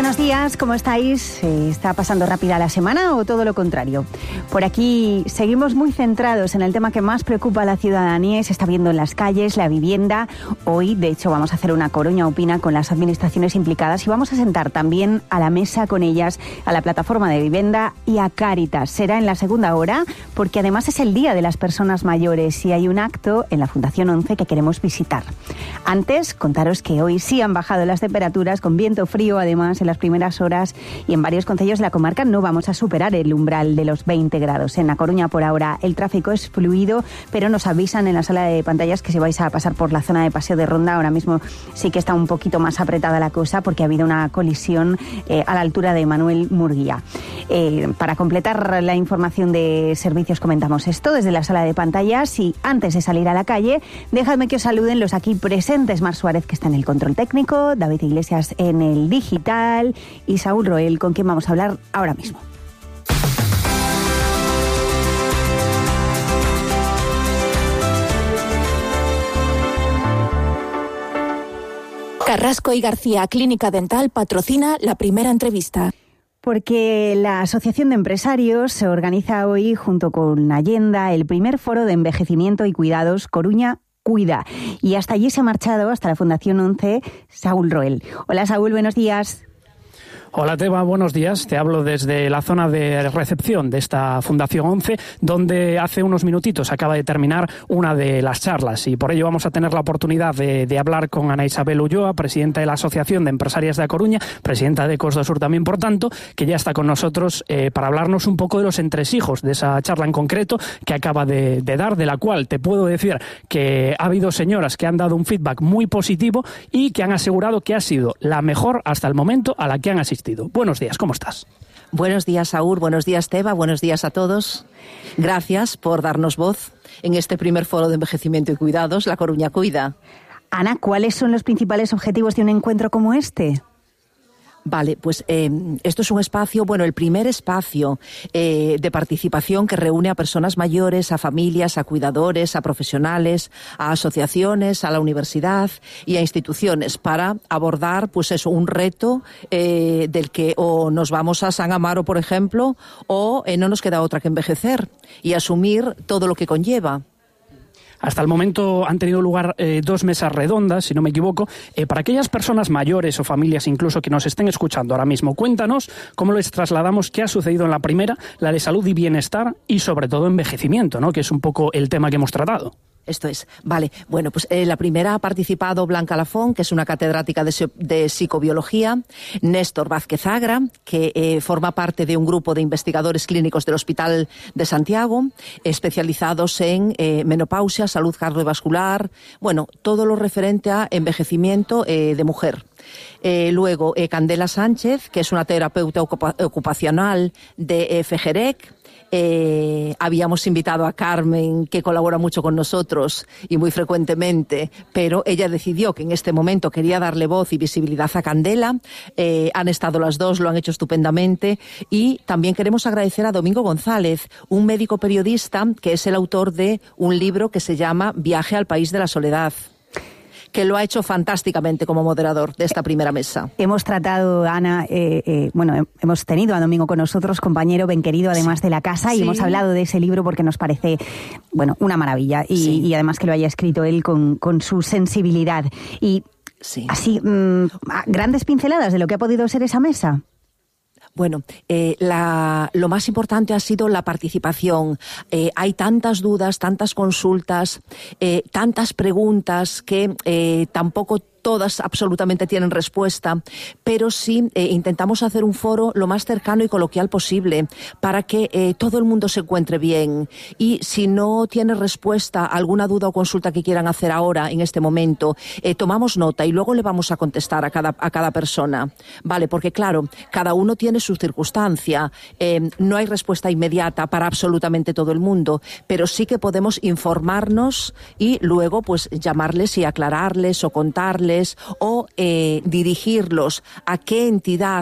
Buenos días, ¿cómo estáis? ¿Está pasando rápida la semana o todo lo contrario? Por aquí seguimos muy centrados en el tema que más preocupa a la ciudadanía y se está viendo en las calles, la vivienda. Hoy, de hecho, vamos a hacer una Coruña Opina con las administraciones implicadas y vamos a sentar también a la mesa con ellas a la plataforma de vivienda y a Cáritas. Será en la segunda hora porque además es el Día de las Personas Mayores y hay un acto en la Fundación 11 que queremos visitar. Antes, contaros que hoy sí han bajado las temperaturas con viento frío, además, en las primeras horas y en varios concellos de la comarca no vamos a superar el umbral de los 20 grados. En La Coruña, por ahora, el tráfico es fluido, pero nos avisan en la sala de pantallas que si vais a pasar por la zona de Paseo de Ronda, ahora mismo sí que está un poquito más apretada la cosa porque ha habido una colisión a la altura de Manuel Murguía. Para completar la información de servicios comentamos esto desde la sala de pantallas y antes de salir a la calle, dejadme que os saluden los aquí presentes: Mar Suárez, que está en el control técnico, David Iglesias en el digital y Saúl Roel, con quien vamos a hablar ahora mismo. Carrasco y García Clínica Dental patrocina la primera entrevista. Porque la Asociación de Empresarios se organiza hoy, junto con Allenda, el primer foro de envejecimiento y cuidados Coruña Cuida. Y hasta allí se ha marchado, hasta la Fundación 11, Saúl Roel. Hola Saúl, buenos días. Hola Teba, buenos días. Te hablo desde la zona de recepción de esta Fundación 11, donde hace unos minutitos acaba de terminar una de las charlas y por ello vamos a tener la oportunidad de hablar con Ana Isabel Ulloa, presidenta de la Asociación de Empresarias de A Coruña, presidenta de Ecos do Sur también, por tanto, que ya está con nosotros para hablarnos un poco de los entresijos de esa charla en concreto que acaba de dar, de la cual te puedo decir que ha habido señoras que han dado un feedback muy positivo y que han asegurado que ha sido la mejor hasta el momento a la que han asistido. Buenos días, ¿cómo estás? Buenos días, Saúl. Buenos días, Teba. Buenos días a todos. Gracias por darnos voz en este primer foro de envejecimiento y cuidados, La Coruña Cuida. Ana, ¿cuáles son los principales objetivos de un encuentro como este? Vale, pues esto es un espacio, el primer espacio de participación que reúne a personas mayores, a familias, a cuidadores, a profesionales, a asociaciones, a la universidad y a instituciones para abordar, un reto del que o nos vamos a San Amaro, por ejemplo, o no nos queda otra que envejecer y asumir todo lo que conlleva. Hasta el momento han tenido lugar 2 mesas redondas, si no me equivoco. Para aquellas personas mayores o familias incluso que nos estén escuchando ahora mismo, cuéntanos cómo les trasladamos qué ha sucedido en la primera, la de salud y bienestar y sobre todo envejecimiento, ¿no? Que es un poco el tema que hemos tratado. Esto es. Vale. La primera ha participado Blanca Lafón, que es una catedrática de psicobiología, Néstor Vázquez Agra, que forma parte de un grupo de investigadores clínicos del Hospital de Santiago, especializados en menopausia, salud cardiovascular, todo lo referente a envejecimiento de mujer. Luego, Candela Sánchez, que es una terapeuta ocupacional de FGEREC. Habíamos invitado a Carmen, que colabora mucho con nosotros y muy frecuentemente, pero ella decidió que en este momento quería darle voz y visibilidad a Candela. Han estado las dos, lo han hecho estupendamente, y también queremos agradecer a Domingo González, un médico periodista que es el autor de un libro que se llama Viaje al País de la Soledad, que lo ha hecho fantásticamente como moderador de esta primera mesa. Hemos tratado, Ana, hemos tenido a Domingo con nosotros, compañero ben querido, además de la casa, y hemos hablado de ese libro porque nos parece, una maravilla, y además que lo haya escrito él con su sensibilidad. Y así, grandes pinceladas de lo que ha podido ser esa mesa. Lo más importante ha sido la participación. Hay tantas dudas, tantas consultas, tantas preguntas que tampoco todas absolutamente tienen respuesta, pero sí intentamos hacer un foro lo más cercano y coloquial posible para que todo el mundo se encuentre bien. Y si no tiene respuesta a alguna duda o consulta que quieran hacer ahora, en este momento, tomamos nota y luego le vamos a contestar a cada persona. Vale, porque claro, cada uno tiene su circunstancia. No hay respuesta inmediata para absolutamente todo el mundo, pero sí que podemos informarnos y luego llamarles y aclararles o contarles o dirigirlos a qué entidad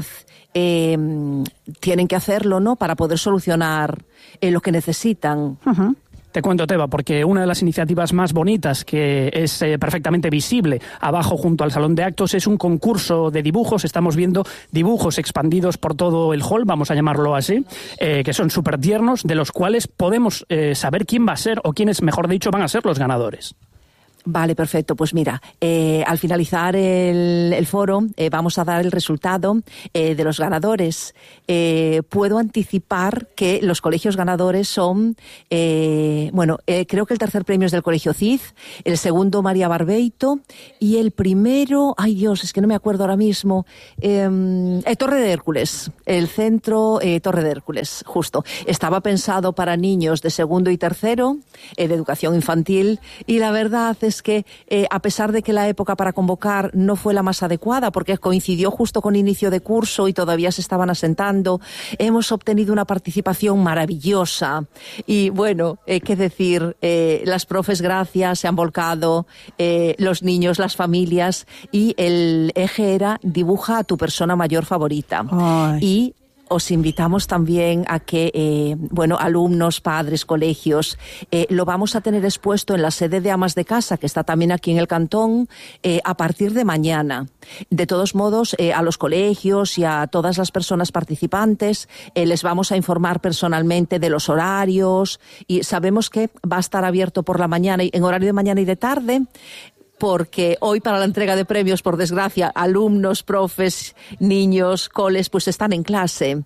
tienen que hacerlo, ¿no? Para poder solucionar lo que necesitan. Uh-huh. Te cuento, Teba, porque una de las iniciativas más bonitas que es perfectamente visible abajo junto al salón de actos es un concurso de dibujos. Estamos viendo dibujos expandidos por todo el hall, vamos a llamarlo así, que son súper tiernos, de los cuales podemos saber quién va a ser, o quiénes, mejor dicho, van a ser los ganadores. Vale, perfecto. Pues mira, al finalizar el foro vamos a dar el resultado de los ganadores. Puedo anticipar que los colegios ganadores son, creo que el tercer premio es del Colegio Cid, el segundo María Barbeito y el primero, ay Dios, es que no me acuerdo ahora mismo, Torre de Hércules, el centro Torre de Hércules, justo. Estaba pensado para niños de segundo y tercero, de educación infantil, y la verdad es que a pesar de que la época para convocar no fue la más adecuada, porque coincidió justo con inicio de curso y todavía se estaban asentando, hemos obtenido una participación maravillosa. Y bueno, qué decir, las profes, gracias, se han volcado, los niños, las familias, y el eje era dibuja a tu persona mayor favorita. Ay. Y os invitamos también a que, alumnos, padres, colegios, lo vamos a tener expuesto en la sede de Amas de Casa, que está también aquí en el cantón, a partir de mañana. De todos modos, a los colegios y a todas las personas participantes les vamos a informar personalmente de los horarios, y sabemos que va a estar abierto por la mañana, en horario de mañana y de tarde, porque hoy para la entrega de premios, por desgracia, alumnos, profes, niños, coles, pues están en clase.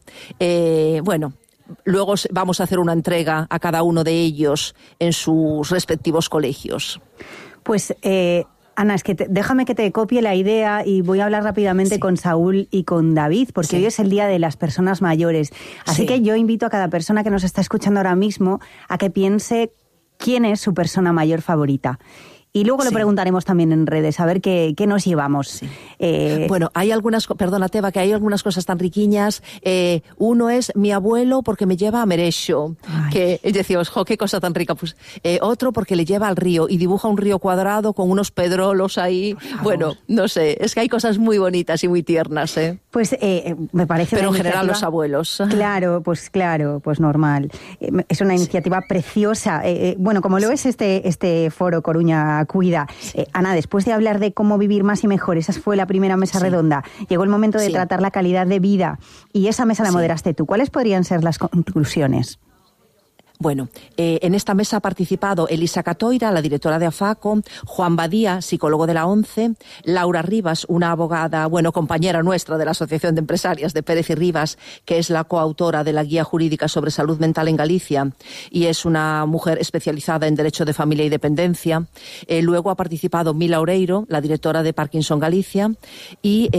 Luego vamos a hacer una entrega a cada uno de ellos en sus respectivos colegios. Pues, Ana, es que déjame que te copie la idea y voy a hablar rápidamente con Saúl y con David, porque hoy es el Día de las Personas Mayores. Así que yo invito a cada persona que nos está escuchando ahora mismo a que piense quién es su persona mayor favorita. Y luego le preguntaremos también en redes, a ver qué nos llevamos. Sí. Hay algunas, perdona Teba, que hay algunas cosas tan riquiñas. Uno es mi abuelo porque me lleva a Merexo, que decíamos, qué cosa tan rica. Pues otro porque le lleva al río y dibuja un río cuadrado con unos pedrolos ahí. Bueno, no sé, es que hay cosas muy bonitas y muy tiernas, ¿eh? Pues me parece. Pero en general los abuelos. Claro, pues normal. Es una iniciativa preciosa. Como lo es este foro Coruña Cuida. Ana, después de hablar de cómo vivir más y mejor, esa fue la primera mesa redonda, llegó el momento de tratar la calidad de vida, y esa mesa la moderaste tú. ¿Cuáles podrían ser las conclusiones? Bueno, en esta mesa ha participado Elisa Catoira, la directora de AFACO, Juan Badía, psicólogo de la ONCE, Laura Rivas, una abogada, compañera nuestra de la Asociación de Empresarias de Pérez y Rivas, que es la coautora de la Guía Jurídica sobre Salud Mental en Galicia, y es una mujer especializada en Derecho de Familia y Dependencia. Luego ha participado Mila Oreiro, la directora de Parkinson Galicia, y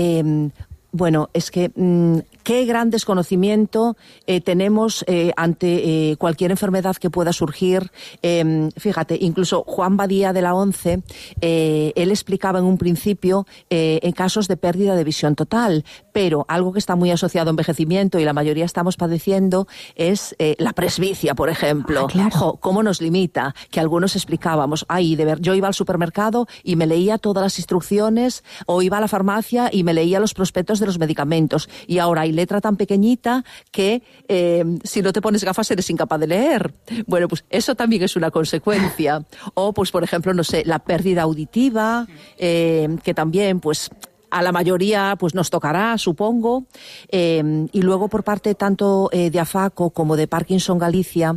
es que qué gran desconocimiento tenemos ante cualquier enfermedad que pueda surgir. Fíjate, incluso Juan Badía de la ONCE, él explicaba en un principio en casos de pérdida de visión total, pero algo que está muy asociado a envejecimiento y la mayoría estamos padeciendo es la presbicia, por ejemplo. Claro. ¿Cómo nos limita? Que algunos explicábamos, yo iba al supermercado y me leía todas las instrucciones, o iba a la farmacia y me leía los prospectos de los medicamentos, y ahora hay letra tan pequeñita que si no te pones gafas eres incapaz de leer. Bueno, pues eso también es una consecuencia. O, pues por ejemplo, no sé, la pérdida auditiva, que también, pues a la mayoría pues nos tocará, supongo. Y luego por parte tanto de AFACO como de Parkinson Galicia,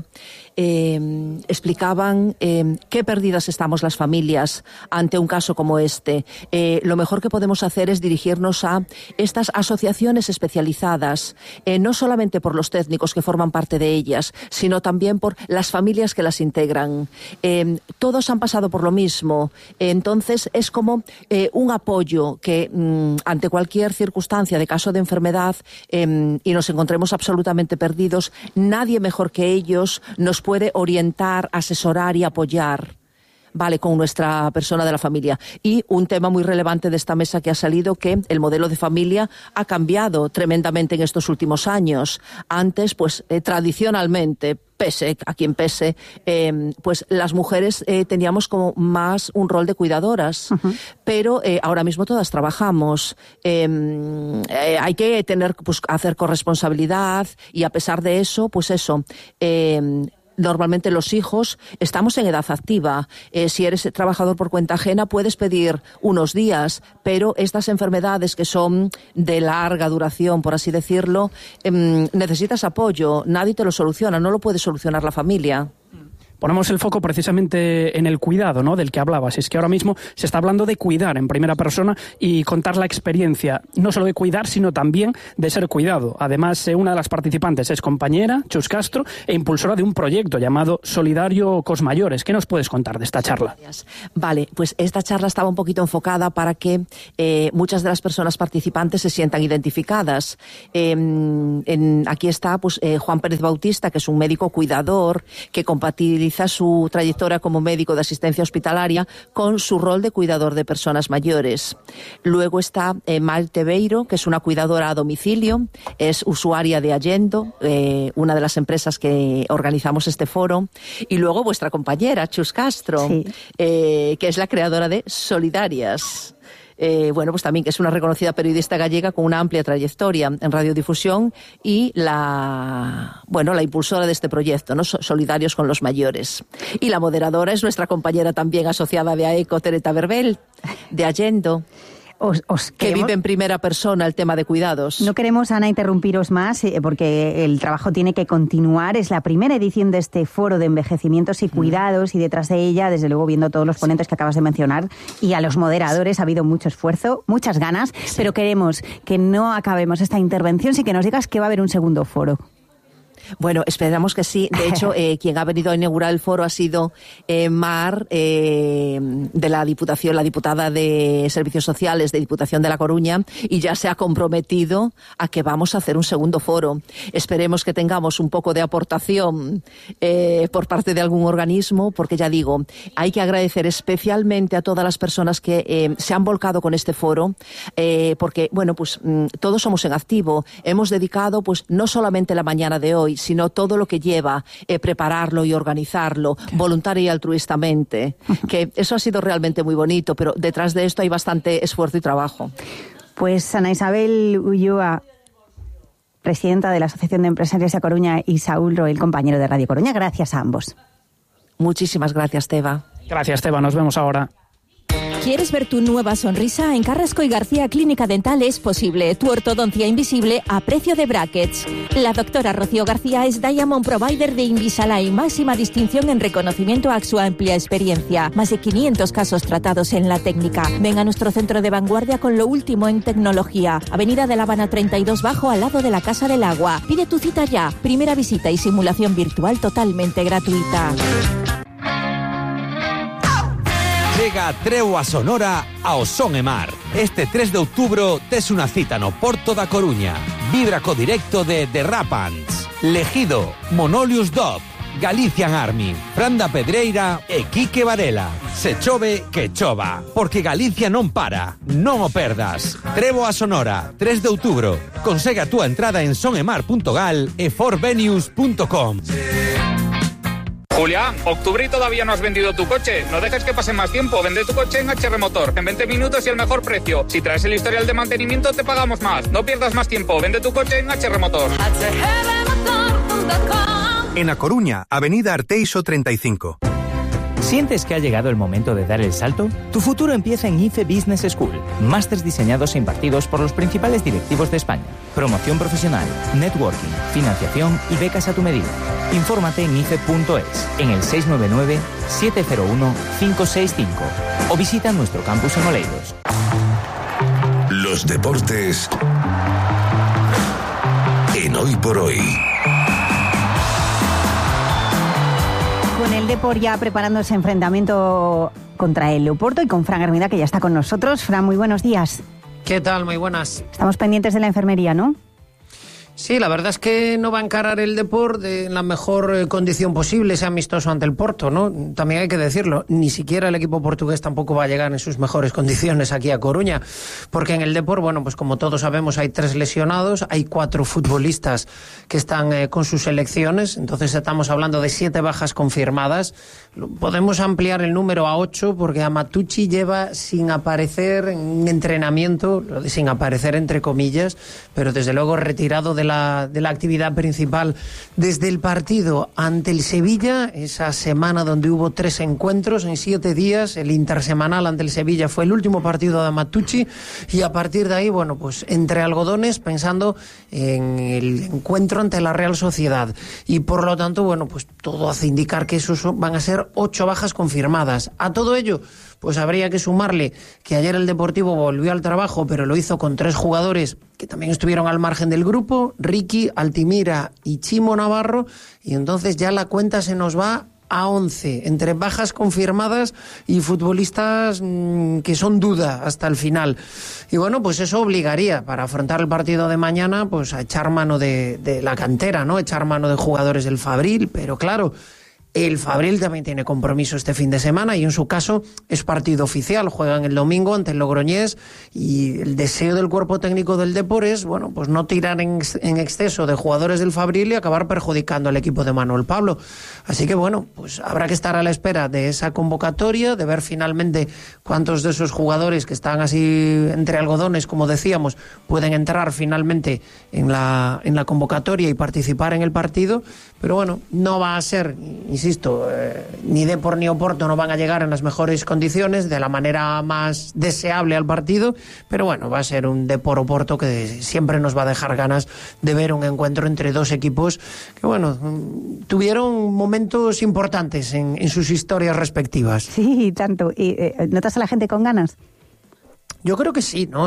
explicaban qué perdidas estamos las familias ante un caso como este. Lo mejor que podemos hacer es dirigirnos a estas asociaciones especializadas, no solamente por los técnicos que forman parte de ellas, sino también por las familias que las integran. Todos han pasado por lo mismo, entonces es como un apoyo que ante cualquier circunstancia de caso de enfermedad y nos encontremos absolutamente perdidos, nadie mejor que ellos nos puede orientar, asesorar y apoyar, ¿vale?, con nuestra persona de la familia. Y un tema muy relevante de esta mesa que ha salido, que el modelo de familia ha cambiado tremendamente en estos últimos años. Antes, pues tradicionalmente, pese a quien pese, pues las mujeres teníamos como más un rol de cuidadoras, pero ahora mismo todas trabajamos. Hay que tener, pues, hacer corresponsabilidad, y a pesar de eso, pues eso, normalmente los hijos estamos en edad activa. Si eres trabajador por cuenta ajena puedes pedir unos días, pero estas enfermedades que son de larga duración, por así decirlo, necesitas apoyo. Nadie te lo soluciona, no lo puede solucionar la familia. Ponemos el foco precisamente en el cuidado, ¿no?, del que hablabas. Es que ahora mismo se está hablando de cuidar en primera persona y contar la experiencia, no solo de cuidar, sino también de ser cuidado. Además, una de las participantes es compañera, Chus Castro, e impulsora de un proyecto llamado Solidario Cos Mayores. ¿Qué nos puedes contar de esta charla? Vale, pues esta charla estaba un poquito enfocada para que muchas de las personas participantes se sientan identificadas. Aquí está pues, Juan Pérez Bautista, que es un médico cuidador que compatibiliza su trayectoria como médico de asistencia hospitalaria con su rol de cuidador de personas mayores. Luego está Maite Beiro, que es una cuidadora a domicilio, es usuaria de Allendo, una de las empresas que organizamos este foro. Y luego vuestra compañera, Chus Castro, sí, que es la creadora de Solidarias. Bueno, pues también que es una reconocida periodista gallega con una amplia trayectoria en radiodifusión y la impulsora de este proyecto, ¿no? Solidarios con los Mayores. Y la moderadora es nuestra compañera también asociada de AECO, Teresa Verbel, de Allendo. Que vive en primera persona el tema de cuidados. No queremos, Ana, interrumpiros más porque el trabajo tiene que continuar. Es la primera edición de este foro de envejecimientos y cuidados y detrás de ella, desde luego, viendo todos los ponentes que acabas de mencionar y a los moderadores, ha habido mucho esfuerzo, muchas ganas, pero queremos que no acabemos esta intervención sin que nos digas que va a haber un segundo foro. Bueno, esperamos que sí. De hecho, quien ha venido a inaugurar el foro ha sido Mar, de la Diputación, la diputada de Servicios Sociales de Diputación de La Coruña, y ya se ha comprometido a que vamos a hacer un segundo foro. Esperemos que tengamos un poco de aportación por parte de algún organismo, porque ya digo, hay que agradecer especialmente a todas las personas que se han volcado con este foro, porque, bueno, pues todos somos en activo. Hemos dedicado, pues, no solamente la mañana de hoy, sino todo lo que lleva prepararlo y organizarlo, voluntaria y altruistamente, que eso ha sido realmente muy bonito, pero detrás de esto hay bastante esfuerzo y trabajo. Pues Ana Isabel Ulloa, presidenta de la Asociación de Empresarios de Coruña, y Saúl Roel, compañero de Radio Coruña, gracias a ambos. Muchísimas gracias, Teba. Gracias, Teba. Nos vemos ahora. ¿Quieres ver tu nueva sonrisa? En Carrasco y García Clínica Dental es posible. Tu ortodoncia invisible a precio de brackets. La doctora Rocío García es Diamond Provider de Invisalign, máxima distinción en reconocimiento a su amplia experiencia. Más de 500 casos tratados en la técnica. Ven a nuestro centro de vanguardia con lo último en tecnología. Avenida de La Habana 32 Bajo, al lado de la Casa del Agua. Pide tu cita ya. Primera visita y simulación virtual totalmente gratuita. Chega Treo a Sonora ao Son e Mar. Este 3 de outubro tes unha cita no Porto da Coruña. Vibra co directo de The Rapants, Legido, Monolius Dop, Galician Army, Fran da Pedreira e Quique Varela. Se chove, que chova, porque Galicia non para. Non o perdas. Trevo a Sonora, 3 de outubro. Consegue a túa entrada en sonemar.gal e forvenues.com. Julián, octubre y todavía no has vendido tu coche. No dejes que pase más tiempo. Vende tu coche en HR Motor. En 20 minutos y el mejor precio. Si traes el historial de mantenimiento, te pagamos más. No pierdas más tiempo. Vende tu coche en HR Motor. En A Coruña, Avenida Arteixo 35. ¿Sientes que ha llegado el momento de dar el salto? Tu futuro empieza en IFE Business School. Másters diseñados e impartidos por los principales directivos de España. Promoción profesional, networking, financiación y becas a tu medida. Infórmate en ife.es, en el 699-701-565 o visita nuestro campus en Oleiros. Los deportes en Hoy por Hoy. Con el Depor ya preparando ese enfrentamiento contra el Leoporto y con Fran Hermida, que ya está con nosotros. Fran, muy buenos días. ¿Qué tal? Muy buenas. Estamos pendientes de la enfermería, ¿no? Sí, la verdad es que no va a encarar el Depor en la mejor condición posible, ese amistoso ante el Porto, ¿no? También hay que decirlo, ni siquiera el equipo portugués tampoco va a llegar en sus mejores condiciones aquí a Coruña, porque en el Depor, bueno, pues como todos sabemos, hay 3 lesionados, hay 4 futbolistas que están con sus selecciones, entonces estamos hablando de 7 bajas confirmadas. Podemos ampliar el número a 8 porque Amatucci lleva sin aparecer en entrenamiento, sin aparecer entre comillas, pero desde luego retirado de de la actividad principal. Desde el partido ante el Sevilla, esa semana donde hubo 3 encuentros en 7 días, el intersemanal ante el Sevilla fue el último partido de Amatucci, y a partir de ahí, bueno, pues entre algodones pensando en el encuentro ante la Real Sociedad, y por lo tanto, bueno, pues todo hace indicar que esos van a ser 8 bajas confirmadas. A todo ello, pues habría que sumarle que ayer el Deportivo volvió al trabajo, pero lo hizo con 3 jugadores que también estuvieron al margen del grupo, Ricky, Altimira y Chimo Navarro, y entonces ya la cuenta se nos va a 11, entre bajas confirmadas y futbolistas que son duda hasta el final. Y bueno, pues eso obligaría para afrontar el partido de mañana pues a echar mano de la cantera, ¿no? Echar mano de jugadores del Fabril, pero claro, el Fabril también tiene compromiso este fin de semana y en su caso es partido oficial. Juegan el domingo ante el Logroñés y el deseo del cuerpo técnico del Depor es, bueno, pues no tirar en exceso de jugadores del Fabril y acabar perjudicando al equipo de Manuel Pablo. Así que bueno, pues habrá que estar a la espera de esa convocatoria, de ver finalmente cuántos de esos jugadores que están así entre algodones, como decíamos, pueden entrar finalmente en la convocatoria y participar en el partido. Pero bueno, no va a ser, insisto, ni Depor ni Oporto no van a llegar en las mejores condiciones, de la manera más deseable al partido, pero bueno, va a ser un Depor-Oporto que siempre nos va a dejar ganas de ver un encuentro entre 2 equipos que, bueno, tuvieron momentos importantes en sus historias respectivas. Sí, tanto. ¿Y notas a la gente con ganas? Yo creo que sí, ¿no?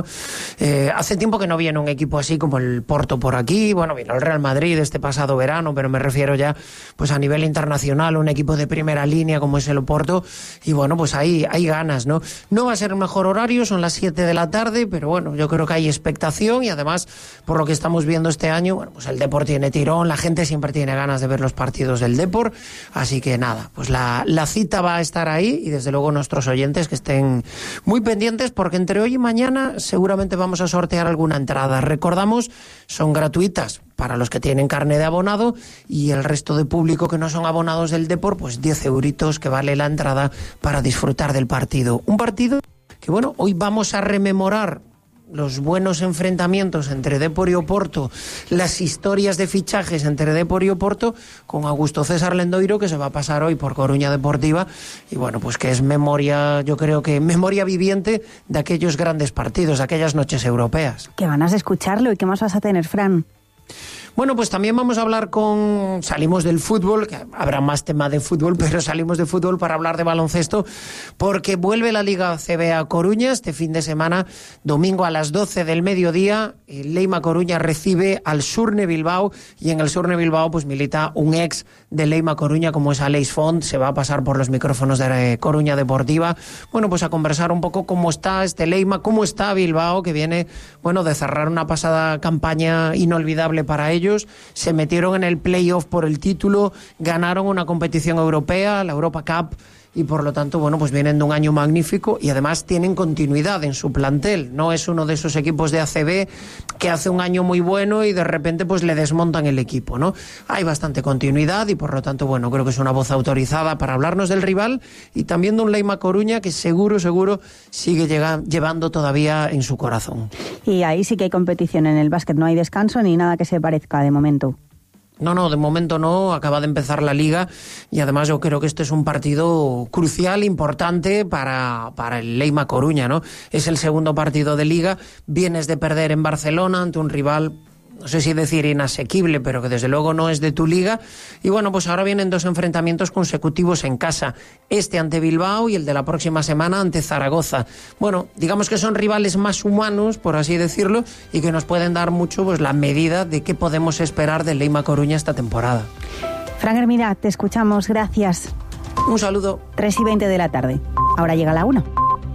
Hace tiempo que no viene un equipo así como el Porto por aquí. Bueno, vino el Real Madrid este pasado verano, pero me refiero ya pues a nivel internacional, un equipo de primera línea como es el Oporto. Y bueno, pues ahí hay ganas, ¿no? No va a ser el mejor horario, son las 7 de la tarde, pero bueno, yo creo que hay expectación y además, por lo que estamos viendo este año, bueno, pues el Depor tiene tirón, la gente siempre tiene ganas de ver los partidos del Depor. Así que nada, pues la cita va a estar ahí y desde luego nuestros oyentes que estén muy pendientes porque entre hoy y mañana seguramente vamos a sortear alguna entrada. Recordamos, son gratuitas para los que tienen carné de abonado y el resto de público que no son abonados del Depor, pues 10 euritos que vale la entrada para disfrutar del partido. Un partido que, bueno, hoy vamos a rememorar los buenos enfrentamientos entre Depor y Oporto, las historias de fichajes entre Depor y Oporto con Augusto César Lendoiro, que se va a pasar hoy por Coruña Deportiva y bueno, pues que es memoria, yo creo que memoria viviente de aquellos grandes partidos, de aquellas noches europeas. Qué ganas de escucharlo. ¿Y qué más vas a tener, Fran? Bueno, pues también vamos a hablar salimos del fútbol, que habrá más tema de fútbol, pero salimos de fútbol para hablar de baloncesto, porque vuelve la Liga ACB a Coruña este fin de semana, domingo a las 12 del mediodía, el Leima Coruña recibe al Surne Bilbao, y en el Surne Bilbao pues milita un ex de Leima Coruña como es Aleix Font, se va a pasar por los micrófonos de Coruña Deportiva, bueno, pues a conversar un poco cómo está este Leima, cómo está Bilbao, que viene, bueno, de cerrar una pasada campaña inolvidable para ellos. Se metieron en el playoff por el título, ganaron una competición europea, la Europa Cup, y por lo tanto, bueno, pues vienen de un año magnífico y además tienen continuidad en su plantel. No es uno de esos equipos de ACB que hace un año muy bueno y de repente pues le desmontan el equipo, ¿no? Hay bastante continuidad y por lo tanto, bueno, creo que es una voz autorizada para hablarnos del rival y también de un Leima Coruña que seguro sigue llevando todavía en su corazón. Y ahí sí que hay competición en el básquet, no hay descanso ni nada que se parezca de momento. No, de momento no, acaba de empezar la Liga y además yo creo que este es un partido crucial, importante para el Leima Coruña, ¿no? Es el segundo partido de Liga, vienes de perder en Barcelona ante un rival, no sé si decir inasequible, pero que desde luego no es de tu liga. Y bueno, pues ahora vienen 2 enfrentamientos consecutivos en casa. Este ante Bilbao y el de la próxima semana ante Zaragoza. Bueno, digamos que son rivales más humanos, por así decirlo, y que nos pueden dar mucho pues la medida de qué podemos esperar del Leima Coruña esta temporada. Fran Hermida, te escuchamos. Gracias. Un saludo. 3:20 de la tarde. Ahora llega la 1.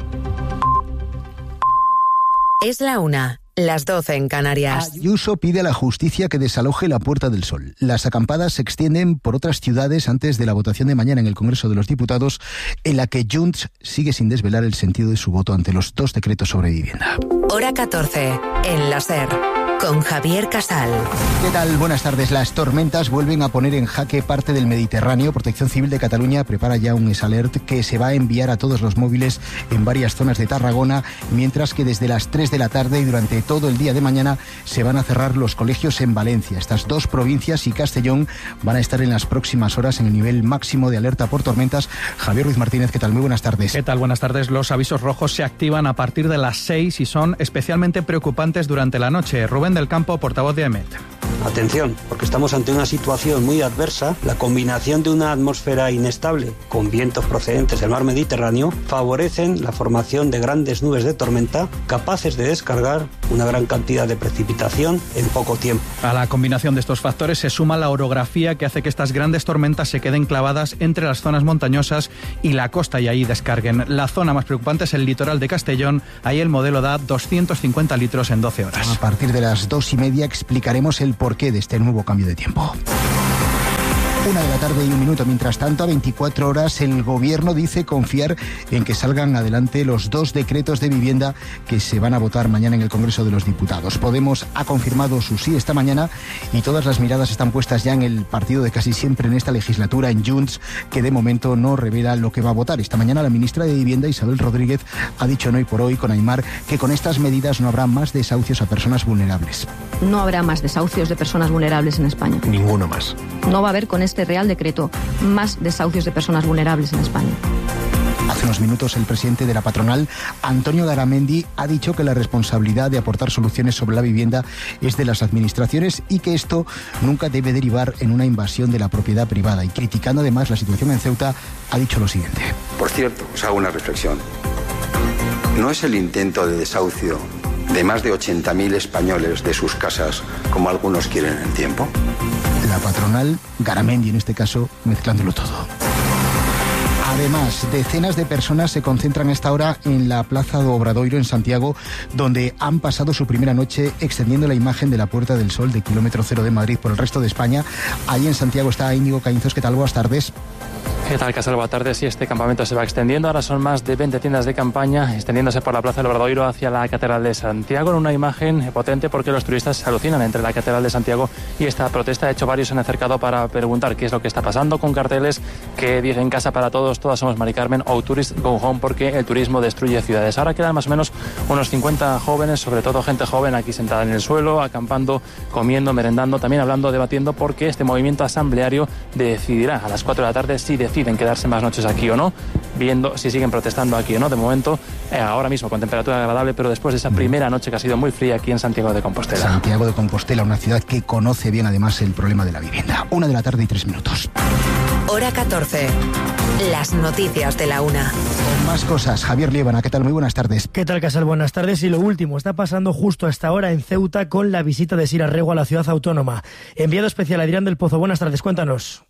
Es la 1. Las 12 en Canarias. Ayuso pide a la justicia que desaloje la Puerta del Sol. Las acampadas se extienden por otras ciudades antes de la votación de mañana en el Congreso de los Diputados, en la que Junts sigue sin desvelar el sentido de su voto ante los 2 decretos sobre vivienda. Hora 14, en la SER. con Javier Casal. ¿Qué tal? Buenas tardes. Las tormentas vuelven a poner en jaque parte del Mediterráneo. Protección Civil de Cataluña prepara ya un S-Alert que se va a enviar a todos los móviles en varias zonas de Tarragona, mientras que desde las 3 de la tarde y durante todo el día de mañana se van a cerrar los colegios en Valencia. Estas dos provincias y Castellón van a estar en las próximas horas en el nivel máximo de alerta por tormentas. Javier Ruiz Martínez, ¿qué tal? Muy buenas tardes. ¿Qué tal? Buenas tardes. Los avisos rojos se activan a partir de las 6 y son especialmente preocupantes durante la noche. Rubén del Campo, portavoz de AEMET. Atención, porque estamos ante una situación muy adversa. La combinación de una atmósfera inestable con vientos procedentes del mar Mediterráneo favorecen la formación de grandes nubes de tormenta capaces de descargar una gran cantidad de precipitación en poco tiempo. A la combinación de estos factores se suma la orografía que hace que estas grandes tormentas se queden clavadas entre las zonas montañosas y la costa y ahí descarguen. La zona más preocupante es el litoral de Castellón. Ahí el modelo da 250 litros en 12 horas. A partir de las 2:30 explicaremos el porqué de este nuevo cambio de tiempo. 1:01 p.m. Mientras tanto, a 24 horas, el Gobierno dice confiar en que salgan adelante los 2 decretos de vivienda que se van a votar mañana en el Congreso de los Diputados. Podemos ha confirmado su sí esta mañana y todas las miradas están puestas ya en el partido de casi siempre en esta legislatura, en Junts, que de momento no revela lo que va a votar. Esta mañana la ministra de Vivienda, Isabel Rodríguez, ha dicho en Hoy por Hoy con Aimar que con estas medidas no habrá más desahucios a personas vulnerables. No habrá más desahucios de personas vulnerables en España. Ninguno más. No va a haber con este Real Decreto más desahucios de personas vulnerables en España. Hace unos minutos el presidente de la patronal, Antonio Garamendi, ha dicho que la responsabilidad de aportar soluciones sobre la vivienda es de las administraciones y que esto nunca debe derivar en una invasión de la propiedad privada. Y criticando además la situación en Ceuta, ha dicho lo siguiente. Por cierto, os hago una reflexión. ¿No es el intento de desahucio de más de 80.000 españoles de sus casas como algunos quieren en el tiempo? La patronal, Garamendi en este caso, mezclándolo todo. Además, decenas de personas se concentran a esta hora en la Plaza do Obradoiro en Santiago, donde han pasado su primera noche extendiendo la imagen de la Puerta del Sol de kilómetro cero de Madrid por el resto de España. Allí en Santiago está Íñigo Caínzos. ¿Qué tal? Buenas tardes. ¿Qué tal, Casal? Buenas tardes. Sí, este campamento se va extendiendo. Ahora son más de 20 tiendas de campaña, extendiéndose por la Plaza del Obradoiro hacia la Catedral de Santiago, en una imagen potente porque los turistas se alucinan entre la Catedral de Santiago y esta protesta. De hecho, varios se han acercado para preguntar qué es lo que está pasando, con carteles que dicen casa para todos, todas somos Mari Carmen, o Tourist Go Home, porque el turismo destruye ciudades. Ahora quedan más o menos unos 50 jóvenes, sobre todo gente joven, aquí sentada en el suelo, acampando, comiendo, merendando, también hablando, debatiendo, porque este movimiento asambleario decidirá a las 4 de la tarde si deciden quedarse más noches aquí o no, viendo si siguen protestando aquí o no. De momento, ahora mismo con temperatura agradable, pero después de esa primera noche que ha sido muy fría aquí en Santiago de Compostela. Santiago de Compostela, una ciudad que conoce bien además el problema de la vivienda. 1:03 p.m. Hora 14. Las noticias de la una. Con más cosas, Javier Liébana, ¿qué tal? Muy buenas tardes. ¿Qué tal, Casal? Buenas tardes. Y lo último está pasando justo a esta hora en Ceuta con la visita de Sira Rego a la ciudad autónoma. Enviado especial Adrián del Pozo. Buenas tardes, cuéntanos.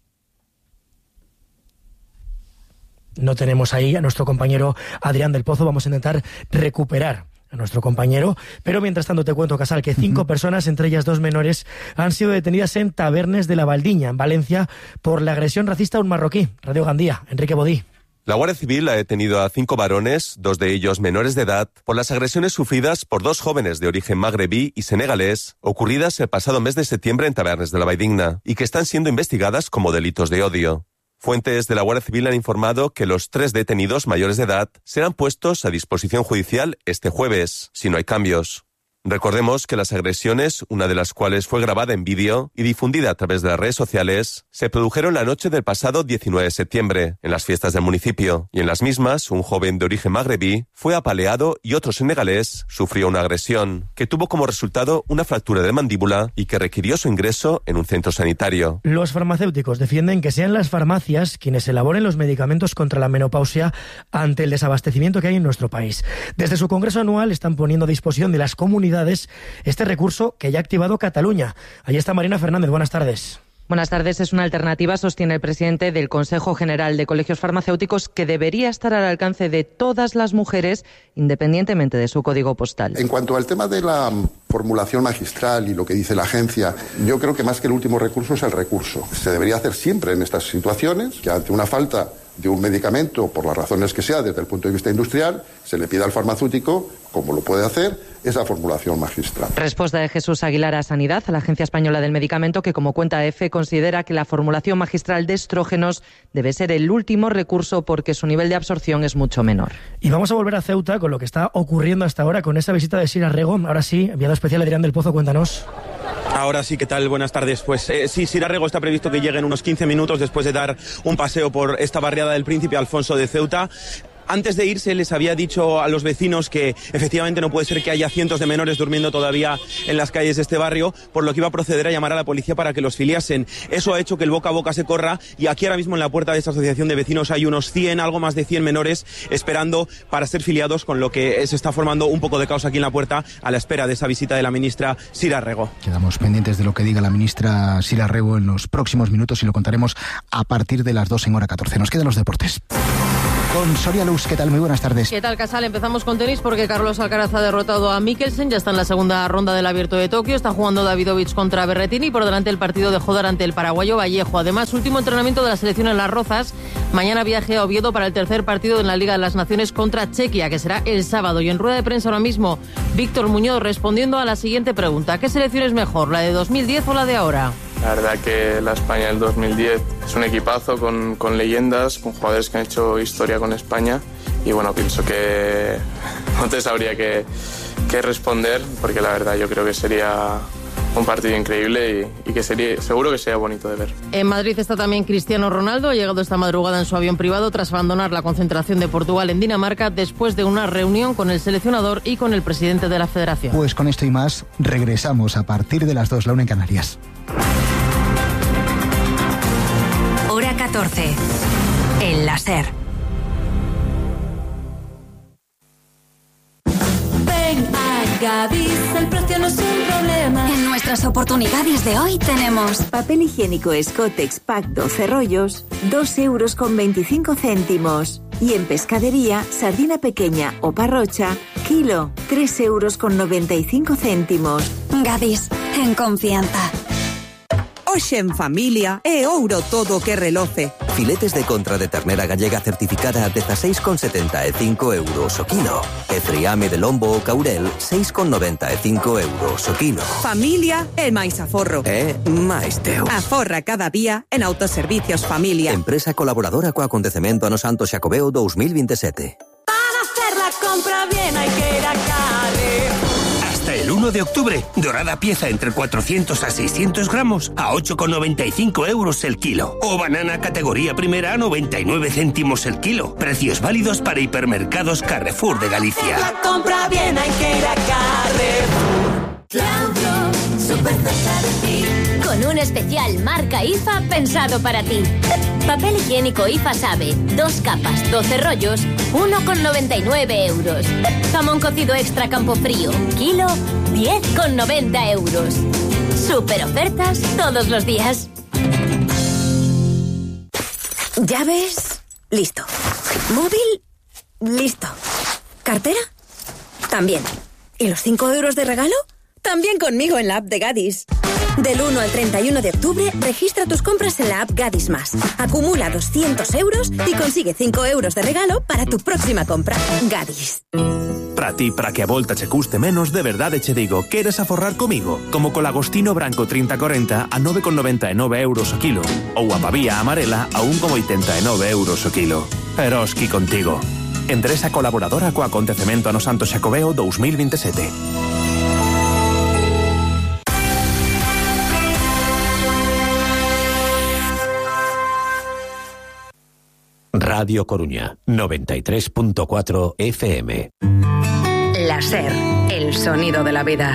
No tenemos ahí a nuestro compañero Adrián del Pozo. Vamos a intentar recuperar a nuestro compañero, pero mientras tanto te cuento, Casal, que 5 personas, entre ellas 2 menores, han sido detenidas en Tabernes de la Valdiña, en Valencia, por la agresión racista a un marroquí. Radio Gandía, Enrique Bodí. La Guardia Civil ha detenido a 5 varones, 2 de ellos menores de edad, por las agresiones sufridas por 2 jóvenes de origen magrebí y senegalés, ocurridas el pasado mes de septiembre en Tabernes de la Valdiña, y que están siendo investigadas como delitos de odio. Fuentes de la Guardia Civil han informado que los 3 detenidos mayores de edad serán puestos a disposición judicial este jueves, si no hay cambios. Recordemos que las agresiones, una de las cuales fue grabada en vídeo y difundida a través de las redes sociales, se produjeron la noche del pasado 19 de septiembre, en las fiestas del municipio, y en las mismas, un joven de origen magrebí fue apaleado y otro senegalés sufrió una agresión, que tuvo como resultado una fractura de mandíbula y que requirió su ingreso en un centro sanitario. Los farmacéuticos defienden que sean las farmacias quienes elaboren los medicamentos contra la menopausia ante el desabastecimiento que hay en nuestro país. Desde su congreso anual están poniendo a disposición de las comunidades este recurso que ya ha activado Cataluña. Allí está Marina Fernández. Buenas tardes. Buenas tardes. Es una alternativa, sostiene el presidente del Consejo General de Colegios Farmacéuticos, que debería estar al alcance de todas las mujeres, independientemente de su código postal. En cuanto al tema de la formulación magistral y lo que dice la agencia, yo creo que más que el último recurso es el recurso. Se debería hacer siempre en estas situaciones, que ante una falta de un medicamento, por las razones que sea, desde el punto de vista industrial, se le pide al farmacéutico, como lo puede hacer, esa formulación magistral. Respuesta de Jesús Aguilar a Sanidad, a la Agencia Española del Medicamento, que como cuenta EFE considera que la formulación magistral de estrógenos debe ser el último recurso porque su nivel de absorción es mucho menor. Y vamos a volver a Ceuta con lo que está ocurriendo hasta ahora con esa visita de Sira Rego. Ahora sí, enviado especial Adrián del Pozo, cuéntanos. Ahora sí, ¿qué tal? Buenas tardes. Pues sí, Sira Rego está previsto que llegue en unos 15 minutos después de dar un paseo por esta barriada del Príncipe Alfonso de Ceuta. Antes de irse les había dicho a los vecinos que efectivamente no puede ser que haya cientos de menores durmiendo todavía en las calles de este barrio, por lo que iba a proceder a llamar a la policía para que los filiasen. Eso ha hecho que el boca a boca se corra y aquí ahora mismo en la puerta de esta asociación de vecinos hay unos 100, algo más de 100 menores esperando para ser filiados, con lo que se está formando un poco de caos aquí en la puerta a la espera de esa visita de la ministra Sira Rego. Quedamos pendientes de lo que diga la ministra Sira Rego en los próximos minutos y lo contaremos a partir de las 2 en hora 14. Nos quedan los deportes. Con Soria Luz, ¿qué tal? Muy buenas tardes. ¿Qué tal, Casal? Empezamos con tenis porque Carlos Alcaraz ha derrotado a Mikkelsen, ya está en la segunda ronda del Abierto de Tokio, está jugando Davidovich contra Berrettini y por delante el partido de Jodar ante el paraguayo Vallejo. Además, último entrenamiento de la selección en Las Rozas, mañana viaje a Oviedo para el tercer partido en la Liga de las Naciones contra Chequia, que será el sábado. Y en rueda de prensa ahora mismo, Víctor Muñoz respondiendo a la siguiente pregunta: ¿qué selección es mejor, la de 2010 o la de ahora? La verdad que la España del 2010 es un equipazo con leyendas, con jugadores que han hecho historia con España y bueno, pienso que no te sabría qué responder porque la verdad yo creo que sería un partido increíble y que seguro que sería bonito de ver. En Madrid está también Cristiano Ronaldo, ha llegado esta madrugada en su avión privado tras abandonar la concentración de Portugal en Dinamarca después de una reunión con el seleccionador y con el presidente de la federación. Pues con esto y más regresamos a partir de las 2, la 1 en Canarias. Hora 14. El láser. Ven a Gadis, el precio no es un problema. En nuestras oportunidades de hoy tenemos papel higiénico Scottex Pack 12 rollos, 2,25 €. Y en pescadería, sardina pequeña o parrocha, kilo, 3,95 €. Gadis, en confianza. Hoxe en familia é ouro todo o que reloce. Filetes de contra de ternera gallega certificada a 16,75 € o kilo. E friame de lombo ou caurel, 6,95 € o kilo. Familia é máis aforro. É máis teu. Aforra cada día en Autoservicios Familia. Empresa colaboradora co acontecemento Ano Santo Xacobeo 2027. Para hacer la compra bien hay que ir a Carrefour. Hasta el 1 de octubre, dorada pieza entre 400 a 600 gramos a 8,95 € el kilo. O banana categoría primera a 99 céntimos el kilo. Precios válidos para hipermercados Carrefour de Galicia. La compra bien hay que ir a Carrefour. Claudio, súper cerca de ti. Con un especial marca IFA pensado para ti. Papel higiénico IFA Sabe, 2 capas, 12 rollos, 1,99 €. Jamón cocido extra Campofrío, kilo, 10,90 €. Super ofertas todos los días. ¿Llaves? Listo. ¿Móvil? Listo. ¿Cartera? También. ¿Y los 5 € de regalo? También conmigo en la app de Gadis. Del 1 al 31 de octubre, registra tus compras en la app Gadis Más. Acumula 200 € y consigue 5 € de regalo para tu próxima compra. Gadis. Para ti, para que a volta che custe menos, de verdade che digo, queres aforrar comigo? Como col agostino branco 30-40 a 9,99 € o kilo. Ou a pavía amarela a 1,89 € o kilo. Eroski contigo. Empresa colaboradora co acontecemento Ano Santo Xacobeo 2027. Radio Coruña, 93.4 FM. Láser, el sonido de la vida.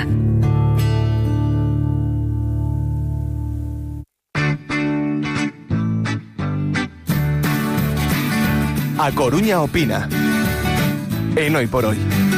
A Coruña opina. En Hoy por Hoy.